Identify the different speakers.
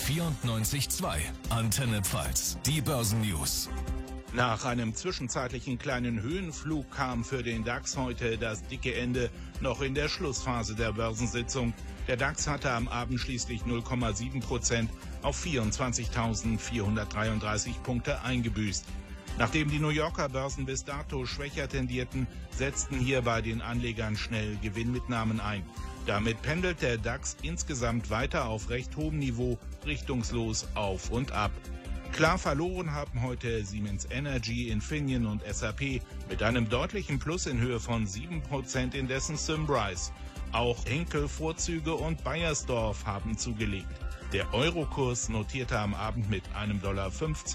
Speaker 1: 94.2 Antenne Pfalz, die Börsennews.
Speaker 2: Nach einem zwischenzeitlichen kleinen Höhenflug kam für den DAX heute das dicke Ende noch in der Schlussphase der Börsensitzung. Der DAX hatte am Abend schließlich 0,7% auf 24.433 Punkte eingebüßt. Nachdem die New Yorker Börsen bis dato schwächer tendierten, setzten hier bei den Anlegern schnell Gewinnmitnahmen ein. Damit pendelt der DAX insgesamt weiter auf recht hohem Niveau, richtungslos auf und ab. Klar verloren haben heute Siemens Energy, Infineon und SAP mit einem deutlichen Plus in Höhe von 7%, indessen Symrise. Auch Henkel, Vorzüge und Baiersdorf haben zugelegt. Der Eurokurs notierte am Abend mit $1,15